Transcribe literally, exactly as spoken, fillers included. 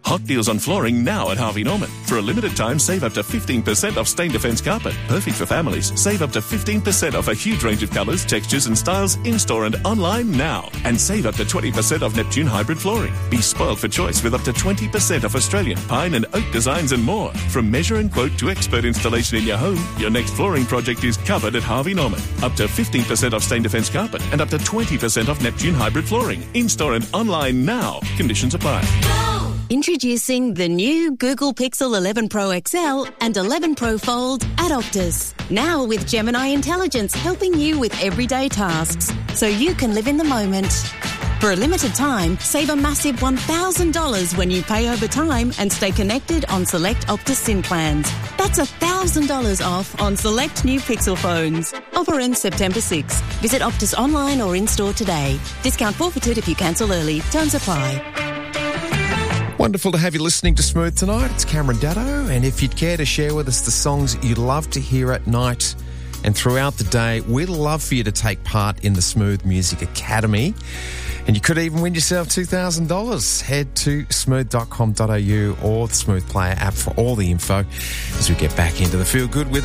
Hot deals on flooring now at Harvey Norman. For a limited time, save up to fifteen percent off Stain Defence carpet. Perfect for families. Save up to fifteen percent off a huge range of colours, textures and styles in-store and online now. And save up to twenty percent off Neptune hybrid flooring. Be spoiled for choice with up to twenty percent off Australian, pine and oak designs and more. From measure and quote to expert installation in your home, your next flooring project is covered at Harvey Norman. Up to fifteen percent off Stain Defence carpet and up to twenty percent off Neptune hybrid flooring. In-store and online now. Conditions apply. Introducing the new Google Pixel eleven Pro X L and eleven Pro Fold at Optus. Now with Gemini Intelligence helping you with everyday tasks so you can live in the moment. For a limited time, save a massive one thousand dollars when you pay over time and stay connected on select Optus SIM plans. That's one thousand dollars off on select new Pixel phones. Offer ends September sixth. Visit Optus online or in-store today. Discount forfeited if you cancel early. Terms apply. Wonderful to have you listening to Smooth tonight. It's Cameron Daddo, and if you'd care to share with us the songs you'd love to hear at night and throughout the day, we'd love for you to take part in the Smooth Music Academy. And you could even win yourself two thousand dollars. Head to smooth dot com dot a u or the Smooth Player app for all the info as we get back into the Feel Good with